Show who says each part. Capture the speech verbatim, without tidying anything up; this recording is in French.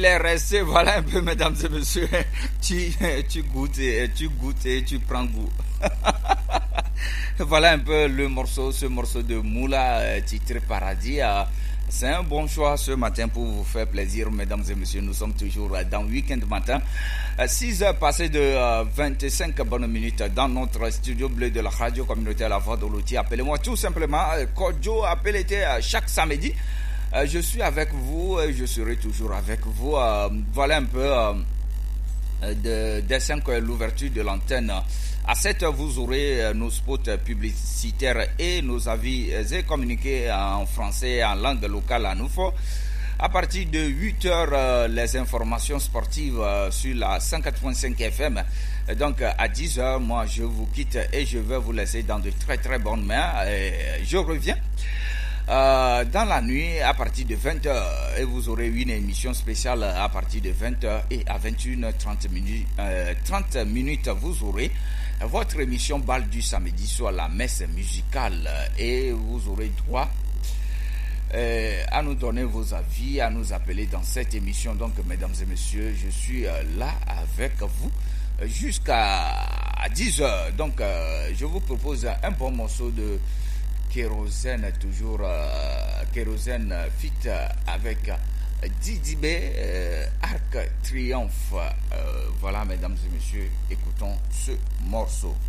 Speaker 1: Il est resté, voilà un peu, mesdames et messieurs. Tu, tu goûtes et tu goûtes et tu prends goût. Voilà un peu le morceau, ce morceau de Moula euh, titré Paradis. Euh, c'est un bon choix ce matin pour vous faire plaisir, mesdames et messieurs. Nous sommes toujours euh, dans Week-end Matin. Euh, six heures passées de euh, vingt-cinq bonnes minutes dans notre studio bleu de la radio communautaire La Voix de l'Outil. Appelez-moi tout simplement euh, Kodjo, appelez euh, chaque samedi. Euh, je suis avec vous et je serai toujours avec vous. Euh, voilà un peu euh, de, des cinq heures l'ouverture de l'antenne. À sept heures, vous aurez euh, nos spots publicitaires et nos avis et communiqués en français et en langue locale à nouveau. À partir de huit heures, euh, les informations sportives euh, sur la cent quatre point cinq F M. Et donc à dix heures, moi je vous quitte et je vais vous laisser dans de très très bonnes mains. Et je reviens Euh, dans la nuit à partir de vingt heures et vous aurez une émission spéciale à partir de vingt heures et à vingt et une heures trente minutes, euh, trente minutes vous aurez votre émission Bal du samedi soit la messe musicale et vous aurez droit euh, à nous donner vos avis, à nous appeler dans cette émission. Donc mesdames et messieurs, je suis euh, là avec vous jusqu'à dix heures. Donc euh, je vous propose un bon morceau de Kérosène, toujours euh, Kérosène fit euh, avec euh, Didi B, euh, Arc Triomphe. Euh, voilà, mesdames et messieurs, écoutons ce morceau.